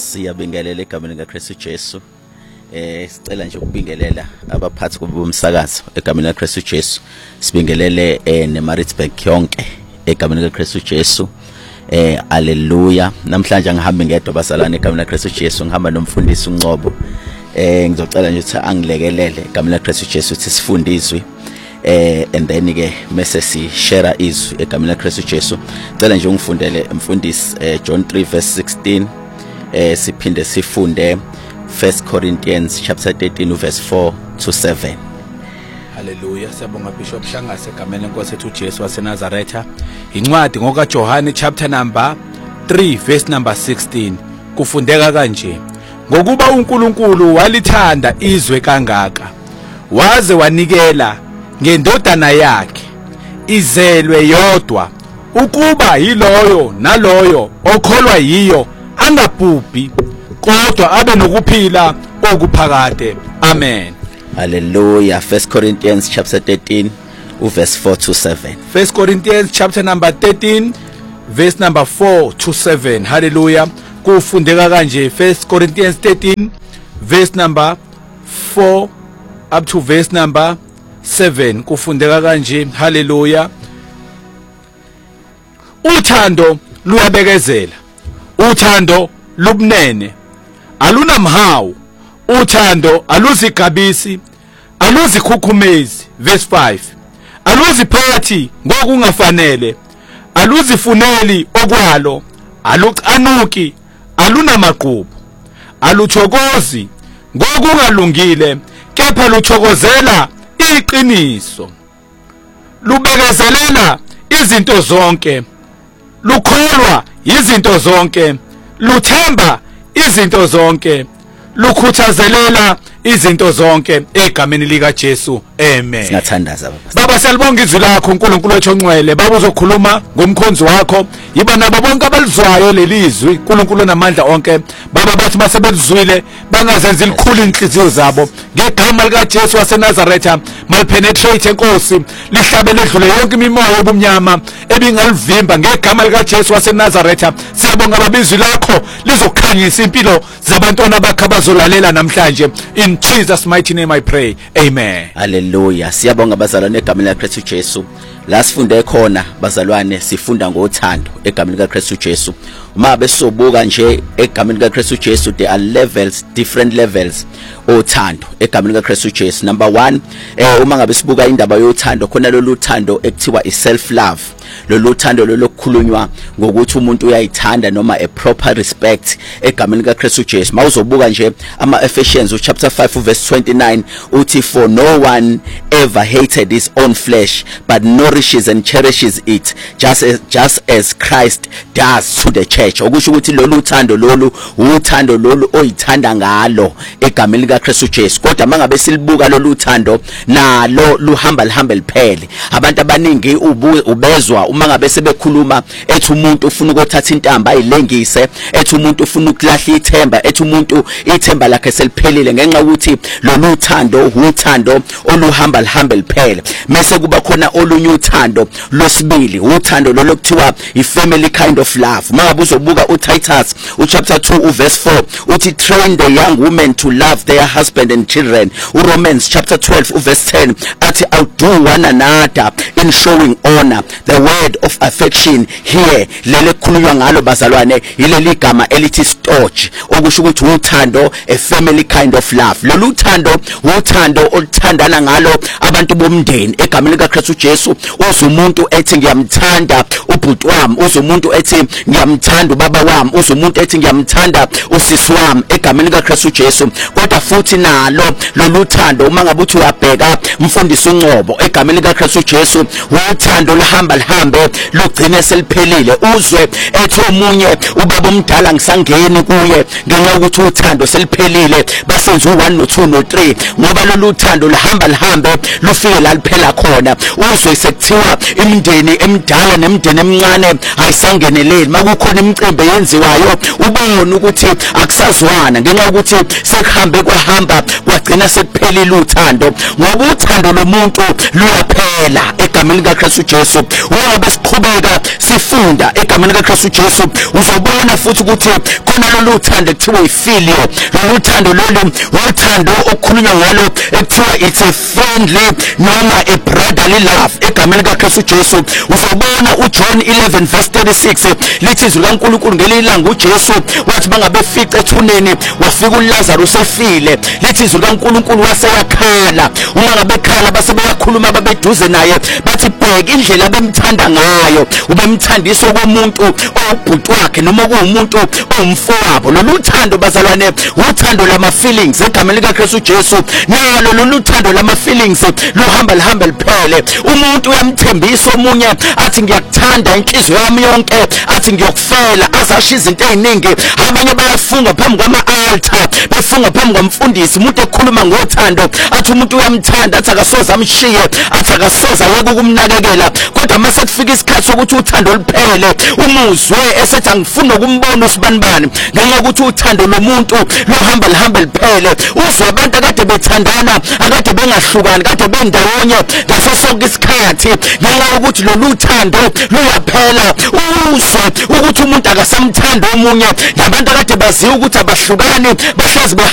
Siyabingelela egameni likaKristu Jesu. Sicela nje ukubingelela abaphathi bomsakazo egameni likaKristu Jesu. Sibingelele neMaritzburg yonke egameni likaKristu Jesu. Haleluya. Namhlanje ngihamba ngedwa basalane egameni likaKristu Jesu, ngihamba nomfundisi uNcobo. Ngizocela nje ukuthi angilekelele egameni likaKristu Jesu ukuthi sifundiswe. And then ke mase si share izwi egameni likaKristu Jesu. Ngicela nje ungifundele umfundisi John 3 verse 16. Siphinde sifunde 1 Corinthians chapter 13 verse 4 to 7. Hallelujah. Siyabonga Bishop Shangase egameni lenkosi ethu Jesu waseNazaretha. Incwadi ngoka Johane chapter number 3 verse number 16. Kufundeka kanje: ngokuba uNkulunkulu walithanda izwe kangaka waze wanikela ngendodana yakhe izelwe yodwa, ukuba yiloyo naloyo okholwa yiyo angabhubhi kodwa abe nokuphila okuphakade. Amen. Hallelujah. 1 Corinthians chapter 13 verse 4 to 7. 1 Corinthians chapter number 13 verse number 4 to 7. Hallelujah. Kufundeka kanje 1 Corinthians 13 verse number 4 up to verse number 7. Kufundeka kanje. Hallelujah. Uthando luyabekezela, uthando lubunene, alunamhawu, uthando aluzigabisi, aluzikhukhumezi. Verse 5. Aluziphathi ngokungafanele, aluzifuneli okwalo, aluqanuki, alunamaqhubu, aluthokozi ngokungalungile, kepha luthokozela iqiniso, lubekezelela izinto zonke, lukholwa izinto zonke, luthemba izinto zonke, lukhuthazelela izinto zonke egameni lika Jesu. Amen. Singathandaza Baba, siyalibonga izwi lakho uNkulunkulu wethu ongcwele. Baba, uzokhuluma ngomkhonzi wakho, yiba nabo bonke abalizwayo lelizwi uNkulunkulu namandla onke. Baba, bathi masebelizwile bangazenzi likhulu inhliziyo zabo, ngegama lika Jesu waseNazaretha malpenetrate enkosi, lihlabe ledlule yonke imimoya yobumnyama ebingalivimba ngegama lika Jesu waseNazaretha. Siyabonga baba, izwi lakho lizokhanyisa impilo zabantwana bakho abazolalela namhlanje. In Jesus mighty name I pray. Amen. Hallelujah. Siyabonga bazalwane egameni likaKristu Jesu. La sifunde khona bazalwane, sifunda ngothando egameni likaKristu Jesu. Uma besobuka nje egameni likaKristu Jesu, there are levels, different levels othando egameni likaKristu Jesu. Number 1, uma ngabe sibuka indaba yothando, khona lolu thando ekuthiwa iself love. Lolu thando lokukhulunywa ngokuthi umuntu uyayithanda noma a proper respect egameni likaKristu Jesu. Mawuzobuka nje ama Ephesians chapter 5 verse 29 uthi, for no one ever hated his own flesh but nourishes and cherishes it just as Christ does to the church. Okusho ukuthi lolu thando lolu uthando lolu oyithanda ngalo egameni likaKristu Jesu. Kodwa mangabe silibuka lolu thando nalo luhamba liphele. Abantu abaningi ubezwa uma ngabe sebekhuluma ethi umuntu ufuna ukuthatha intamba ayilengise, ethi umuntu ufuna ukulahla ithemba, ethi umuntu ithemba lakhe seliphelile, ngenxa ukuthi lolu thando uthando oluhamba liphele. Mase kuba khona olunye uthando losibili, uthando lokuthiwa i-family kind of love. Mangabe uzobuka uTitus chapter 2 verse 4 uthi, train the young women to love their husband and children. uRomans chapter 12 verse 10 athi, outdo one another in showing honor. The word of affection here lele khulunywa ngalo bazalwane ileli gama elithi storge, okusho ukuthi uthando, a family kind of love. Lolu thando uthando oluthandana ngalo abantu bomndeni egameni likaKristu Jesu. Uzumuntu ethi ngiyamthanda ubhuti wami, uzumuntu ethi ngiyamthanda ubaba wami, uzumuntu ethi ngiyamthanda usisi wami egameni likaKristu Jesu. Kodwa futhi nalo lolu thando uma ngabe uthi uyabheka mfundisi uNcobo egameni likaKristu Jesu, uthando lihambe lugcine seliphelile. Uzwe ethi omunye ubaba omdala ngisangeni kuye ngenxa ukuthi uthando seliphelile, basenze u1 no2 no3, ngoba lolu thando lihambe lufike la liphela khona. Uzwe kuthiwa imindeni emidala nemindeni emincane ayisangeneleli makukhona imicimbi yenziwayo ubone ukuthi akusazwana ngenxa ukuthi sekuhambe kwahamba kwagcina sekuphelile uthando ngoba uthando lomuntu luyaphela egameni likaKristu Jesu uma besiqhubeka sifunda egameni likaKristu Jesu uzobona futhi ukuthi khona lolu thando kuthiwa ifilial lolu thando lolu uthando okukhulunywa ngalo ekuthiwa it's a friendly noma a brotherly love egameni likaKristu Jesu uzobona uJohn 11:36 lithi izwi likaNkulunkulu ngelilanga uJesu wathi bangabefica ethuneni wafika uLazarus efile lithi izwi likaNkulunkulu waseyakhala uma ngabekhala basebeyakhuluma babeduze naye bathi bheka indlela bemthanda ngayo ubemthandisa komuntu obhuti wakhe noma kuumuntu omfowabo lolu thando bazalwane uthando lama feelings egameni likaKristu Jesu nalo lolu thando lama feelings luhamba liphele umuntu uyamthembisa omunye athi ngiyakuthanda inhliziyo yami yonke athi ngiyokufela azasho izinto eziningi abanye bayafunga phambi kwama-altar befunga phambi kwamfundisi umuntu ekhuluma ngothando athi umuntu uyamthanda athi akasoze amshiye athi akasoze ayeke ukumnakekela kodwa mase kufika isikhathi sokuthi uthando liphele umuzwe esethi angifuni ukumbona usibanibani ngenxa yokuthi uthando lomuntu luhamba liphele uzwe abantu akade bethandana akade bengahlukani kade bendawonye ngaso sonke isikhathi ngenxa yokuthi lolu thando luyaphela uzwe ukuthi umuntu akasamthanda omunye nabantu akade baziwa ukuthi abahlukani bahlezi